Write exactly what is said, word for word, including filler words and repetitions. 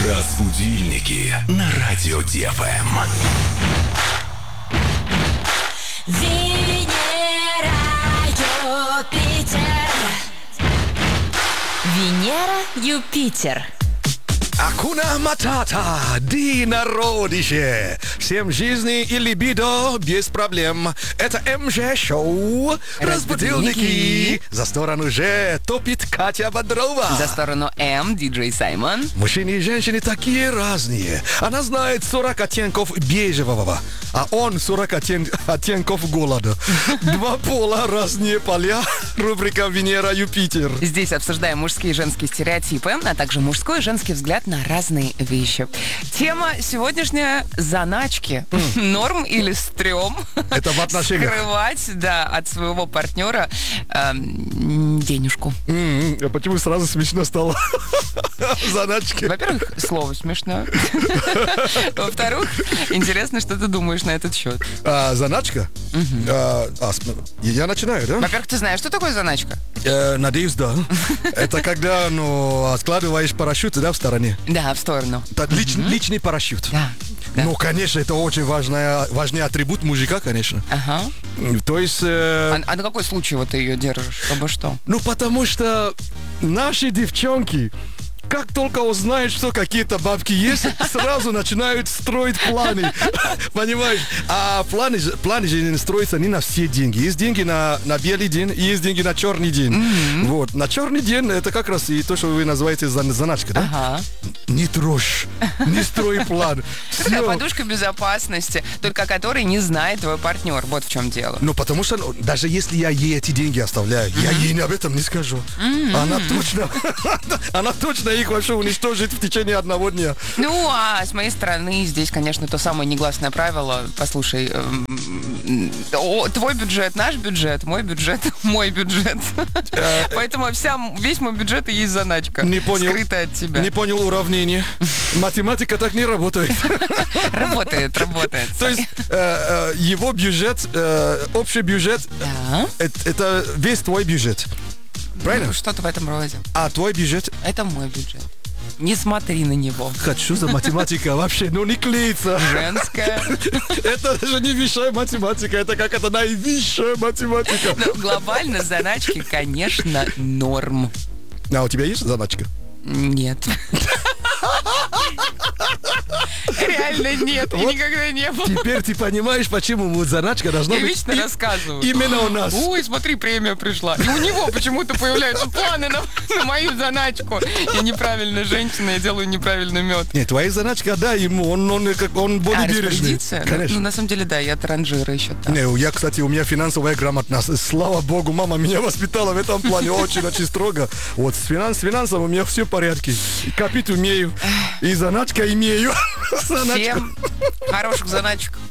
Разбудильники на радио ДФМ. Венера, Юпитер. Венера, Юпитер. Акуна Матата, ди народище. Всем жизни и либидо без проблем. Это МЖ-шоу «Разбудильники». За сторону Ж топит Катя Бодрова. За сторону М диджей Саймон. Мужчины и женщины такие разные. Она знает сорок оттенков бежевого, а он сорок оттен... оттенков голода. Два пола, разные поля. Рубрика «Венера, Юпитер». Здесь обсуждаем мужские и женские стереотипы, а также мужской и женский взгляд на разные вещи. Тема сегодняшняя — заначки. Mm. Норм или стрём? Это в отношениях. Скрывать, да, от своего партнера э, денежку. Mm-hmm. А почему сразу смешно стало? Заначки. Во-первых, слово смешно. Во-вторых, интересно, что ты думаешь на этот счет. А, заначка? Угу. А, а, я начинаю, да? Во-первых, ты знаешь, что такое заначка? Э, надеюсь, да. Это когда, ну, откладываешь парашют, да, в стороне. Да, в сторону. Это лич, угу. Личный парашют. Да. Да. Ну, конечно, это очень важный, важный атрибут мужика, конечно. Ага. То есть... Э... А, а на какой случай вот ты ее держишь? Чтобы что? Ну, потому что наши девчонки, как только узнают, что какие-то бабки есть, сразу начинают строить планы. Понимаешь? А планы, планы же строятся не на все деньги. Есть деньги на, на белый день, и есть деньги на черный день. Mm-hmm. Вот. На черный день это как раз и то, что вы называете заначка, да? Ага. Не трожь, не строй план. Такая подушка безопасности, только которой не знает твой партнер. Вот в чем дело. Ну, потому что ну, даже если я ей эти деньги оставляю, mm-hmm. я ей об этом не скажу. Mm-hmm. Она точно, она точно их вообще уничтожит в течение одного дня. Ну, а с моей стороны здесь, конечно, то самое негласное правило. Послушай, э, о, твой бюджет, наш бюджет, мой бюджет, мой бюджет. Поэтому вся, весь мой бюджет и есть заначка. Не понял. Скрытая от тебя. Не понял уравнение. Математика так не работает. Работает, работает. То есть э, э, его бюджет, э, общий бюджет, да. это, это весь твой бюджет. Правильно? Ну, что-то в этом роде. А твой бюджет? Это мой бюджет. Не смотри на него. Хочу за математика вообще, ну не клеится. Женская. Это же не высшая математика, это как это наивысшая математика. Ну, глобально заначки, конечно, норм. А у тебя есть заначка? Нет. Реально нет, и никогда не было. Теперь ты понимаешь, почему вот заначка должна быть... Я быть... вечно рассказываю. Именно у нас. Ой, смотри, премия пришла. И у него почему-то появляются планы на, на мою заначку. Я неправильная женщина, я делаю неправильный мед. Нет, твоя заначка, да, ему, он, он, он, он более бережный. Конечно. Ну, на самом деле, да, я транжира еще там. Не, я, кстати, у меня финансовая грамотность. Слава богу, мама меня воспитала в этом плане очень-очень строго. Вот, с, финанс, с финансом у меня все в порядке. Копить умею. И заначка имею. Всем хороших заначек.